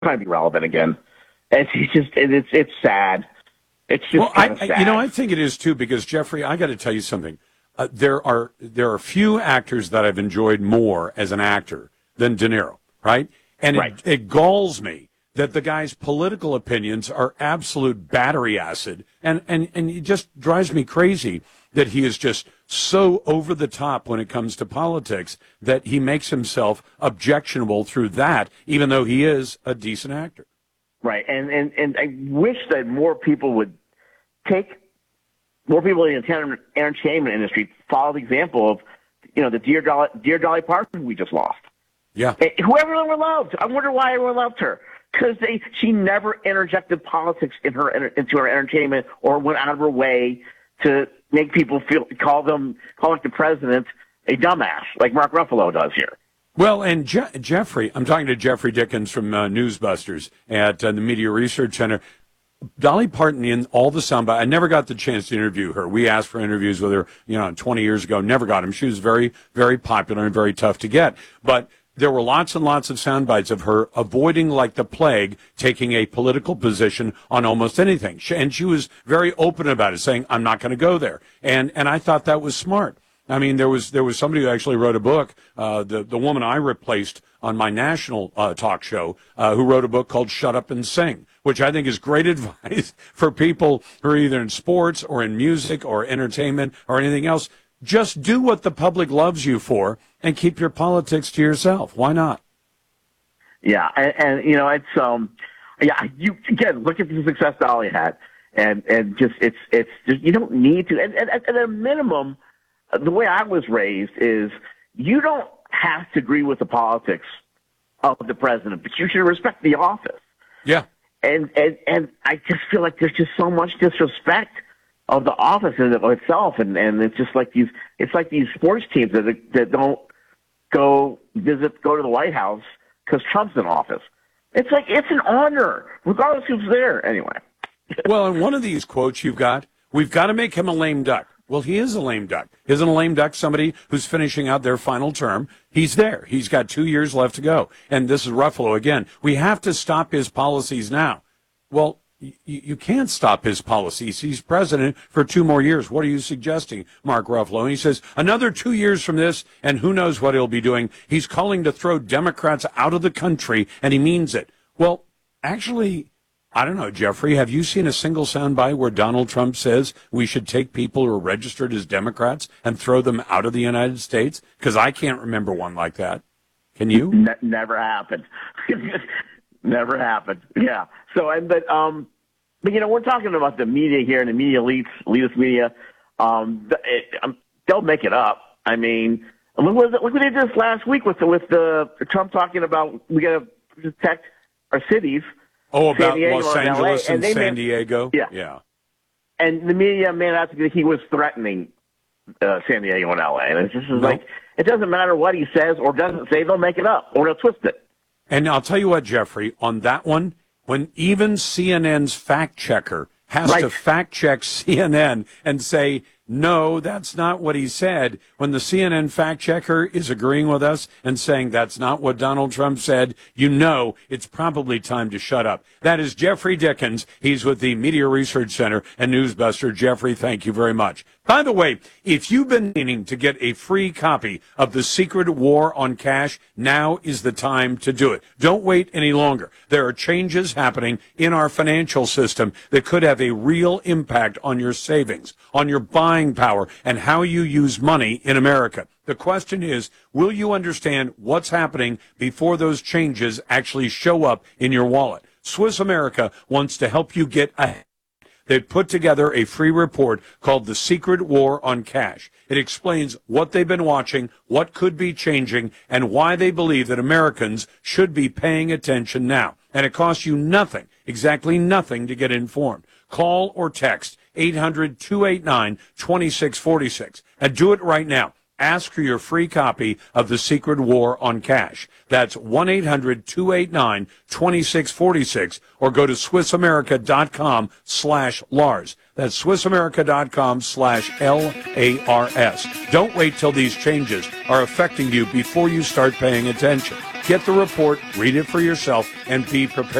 trying to be relevant again. It's sad. It's just kind of sad. I think it is too, because Jeffrey, I got to tell you something. There are few actors that I've enjoyed more as an actor than De Niro, right? And right. It galls me that the guy's political opinions are absolute battery acid, and it just drives me crazy that he is just so over the top when it comes to politics that he makes himself objectionable through that, even though he is a decent actor. Right, and I wish that more people would more people in the entertainment industry follow the example of, the Dear Dolly Parton we just lost. Yeah. Who everyone loved. I wonder why everyone loved her. Because she never interjected politics into her entertainment or went out of her way to make people call the president a dumbass like Mark Ruffalo does here. Well, and Jeffrey, I'm talking to Jeffrey Dickens from Newsbusters at the Media Research Center. Dolly Parton, in all the soundbite, I never got the chance to interview her. We asked for interviews with her, 20 years ago, never got them. She was very, very popular and very tough to get. But there were lots and lots of sound bites of her avoiding, like the plague, taking a political position on almost anything. And she was very open about it, saying, I'm not going to go there. And I thought that was smart. I mean, there was somebody who actually wrote a book, the woman I replaced on my national talk show, who wrote a book called Shut Up and Sing, which I think is great advice for people who are either in sports or in music or entertainment or anything else. Just do what the public loves you for and keep your politics to yourself. Why not? Yeah, and it's you again look at the success Dolly had, and just it's just you don't need to. And at a minimum, the way I was raised is you don't have to agree with the politics of the president, but you should respect the office. Yeah, and I just feel like there's just so much disrespect of the office in itself, and it's just like these sports teams that don't go to the White House because Trump's in office. It's like it's an honor, regardless who's there. Anyway. Well, in one of these quotes you've got, we've got to make him a lame duck. Well, he is a lame duck. Isn't a lame duck somebody who's finishing out their final term? He's there. He's got 2 years left to go. And this is Ruffalo again. We have to stop his policies now. Well, you can't stop his policies. He's president for 2 more years. What are you suggesting, Mark Ruffalo? And he says, another 2 years from this, and who knows what he'll be doing. He's calling to throw Democrats out of the country, and he means it. Well, actually, I don't know, Jeffrey, have you seen a single soundbite where Donald Trump says we should take people who are registered as Democrats and throw them out of the United States? Because I can't remember one like that. Can you? Never happened. Never happened. Yeah. So, but we're talking about the media here and the media elitist media. They'll make it up. I mean, look what they did this last week with the Trump talking about we got to protect our cities. Oh, about Los Angeles and San Diego? Yeah. And the media made out to be he was threatening San Diego and LA. And it's just like, it doesn't matter what he says or doesn't say, they'll make it up or they'll twist it. And I'll tell you what, Jeffrey, on that one, when even CNN's fact checker has to fact check CNN and say, no, that's not what he said, when the CNN fact checker is agreeing with us and saying that's not what Donald Trump said, it's probably time to shut up. That is Jeffrey Dickens. He's with the Media Research Center and Newsbuster. Jeffrey, thank you very much. By the way, if you've been meaning to get a free copy of The Secret War on Cash, now is the time to do it. Don't wait any longer. There are changes happening in our financial system that could have a real impact on your savings, on your buying power, and how you use money in America. The question is, will you understand what's happening before those changes actually show up in your wallet? Swiss America wants to help you get ahead. They've put together a free report called The Secret War on Cash. It explains what they've been watching, what could be changing, and why they believe that Americans should be paying attention now. And it costs you nothing, exactly nothing, to get informed. Call or text 800-289-2646 and do it right now. Ask for your free copy of The Secret War on Cash. That's 1-800-289-2646 or go to SwissAmerica.com/Lars. That's SwissAmerica.com/LARS. Don't wait till these changes are affecting you before you start paying attention. Get the report, read it for yourself, and be prepared.